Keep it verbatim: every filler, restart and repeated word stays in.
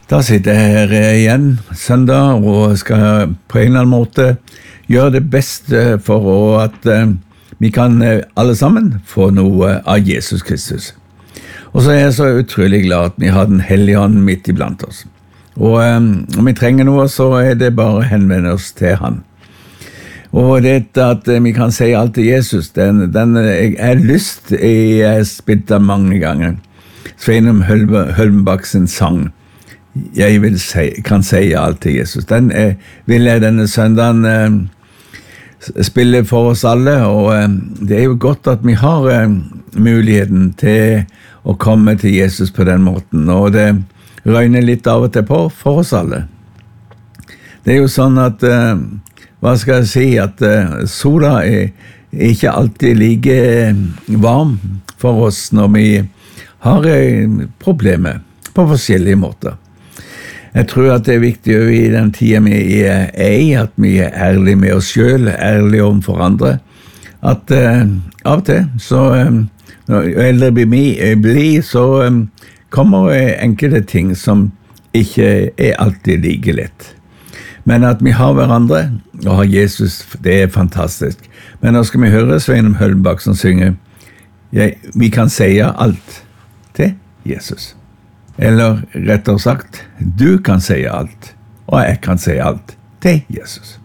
Da sitter jeg her igjen søndag og skal på en eller annen måte gjøre det beste for at vi kan alle sammen få noe av Jesus Kristus. Og så er jeg så utrolig glad at vi har den hellige ånd midt iblant oss. Og om vi trenger noe, så er det bare å henvende oss til han. Og dette at vi kan si alt til Jesus, den, den jeg har lyst, jeg har spilt den mange ganger. Sveinung Hølmbakk sin sang. Jeg vil si, kan si alt til Jesus. Den eh, vil jeg denne søndagen eh, spille for oss alle, og eh, det er jo godt at vi har eh, muligheten til å komme til Jesus på den måten, og det røyner litt av og til på for oss alle. Det er jo sånn at, eh, hva skal jeg si, at eh, sola er ikke alltid like varm for oss når vi har eh, problemer på forskjellige måter. Jeg tror at det er viktig i den tiden vi er i, at vi er ærlige med oss selv, ærlige om for andre, at uh, av og til, så um, når eldre vi blir, så um, kommer enkelte ting som ikke er alltid like lett. Men at vi har hverandre, og har Jesus, det er fantastisk. Men nå skal vi høre Sveinung Hølmbakk som synger, jeg, vi kan si alt til Jesus. Eller rettere sagt, du kan si alt, og jeg kan si alt til Jesus.